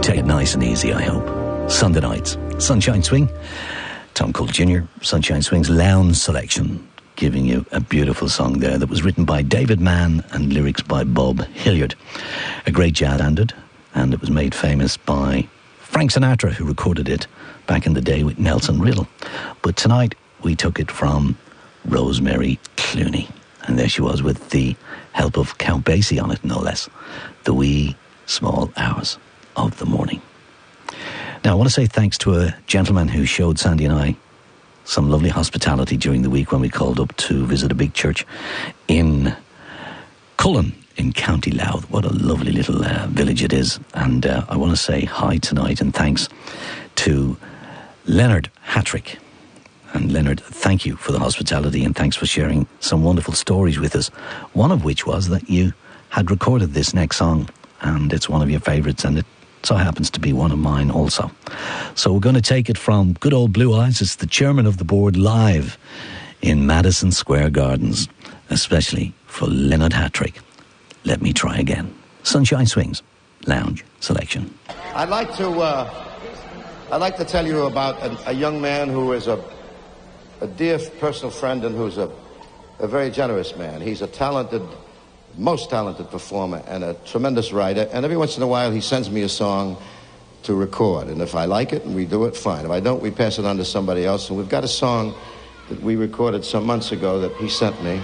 Take it nice and easy, I hope. Sunday nights, Sunshine Swing. Tom Cole Jr., Sunshine Swing's Lounge Selection, giving you a beautiful song there that was written by David Mann and lyrics by Bob Hilliard. A great jazz standard, and it was made famous by Frank Sinatra, who recorded it back in the day with Nelson Riddle. But tonight we took it from Rosemary Clooney, and there she was with the help of Count Basie on it, no less. The Wee Small Hours of the Morning. Now I want to say thanks to a gentleman who showed Sandy and I some lovely hospitality during the week when we called up to visit a big church in Cullen in County Louth. What a lovely little village it is. And I want to say hi tonight and thanks to Leonard Hattrick. And Leonard, thank you for the hospitality and thanks for sharing some wonderful stories with us. One of which was that you had recorded this next song, and it's one of your favourites, and it so happens to be one of mine also. So we're going to take it from good old Blue Eyes. It's the chairman of the board live in Madison Square Gardens, especially for Leonard Hattrick. Let Me Try Again. Sunshine Swings, Lounge Selection. I'd like to tell you about a young man who is a dear personal friend and who's a very generous man. He's a most talented performer and a tremendous writer, and every once in a while he sends me a song to record, and if I like it and we do it, fine. If I don't, we pass it on to somebody else. And we've got a song that we recorded some months ago that he sent me.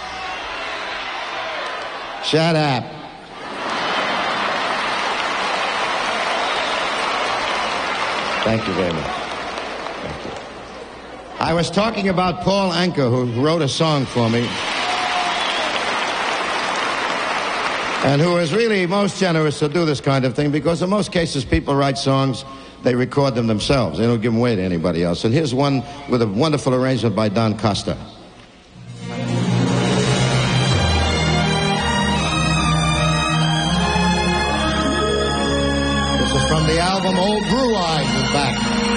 Shut up. Thank you very much. Thank you. I was talking about Paul Anka, who wrote a song for me, and who is really most generous to do this kind of thing, because in most cases people write songs, they record them themselves. They don't give them away to anybody else. And here's one with a wonderful arrangement by Don Costa. This is from the album Old Blue Eyes is Back.